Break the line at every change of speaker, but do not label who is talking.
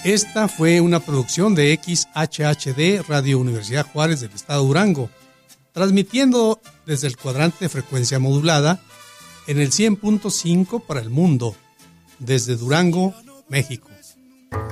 Esta fue una producción de XHHD Radio Universidad Juárez del Estado de Durango, transmitiendo desde el cuadrante de frecuencia modulada en el 100.5 para el mundo, desde Durango, México.